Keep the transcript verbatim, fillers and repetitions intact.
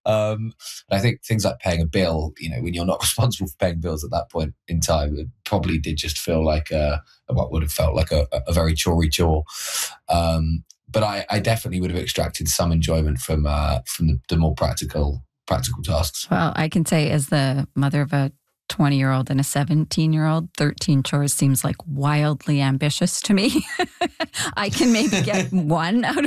Um, and I think things like paying a bill, you know, when you're not responsible for paying bills at that point in time, it probably did just feel like a, what would have felt like a, a very chory chore. Um, but I, I definitely would have extracted some enjoyment from uh, from the, the more practical practical tasks. Well, I can say as the mother of a twenty-year-old and a seventeen-year-old, thirteen chores seems like wildly ambitious to me. I can maybe get one out